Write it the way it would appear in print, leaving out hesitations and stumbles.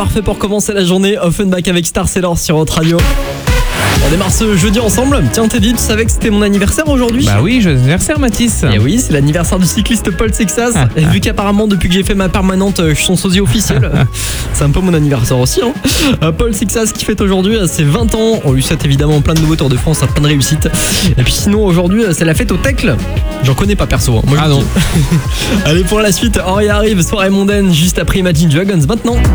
parfait pour commencer la journée. Offenbach avec Star Sailor sur Hot Radio. On démarre ce jeudi ensemble. Tiens Teddy, tu savais que c'était mon anniversaire aujourd'hui? Bah oui, joyeux anniversaire Mathis. Et oui, c'est l'anniversaire du cycliste Paul Sixas. Et vu qu'apparemment depuis que j'ai fait ma permanente, je suis son sosie officiel, c'est un peu mon anniversaire aussi. Paul Sixas qui fête aujourd'hui ses 20 ans. On lui souhaite évidemment plein de nouveaux Tours de France, plein de réussites. Et puis sinon aujourd'hui c'est la fête au Tecle. J'en connais pas perso. Moi, non. Allez pour la suite, Henri arrive, soirée mondaine juste après Imagine Dragons maintenant.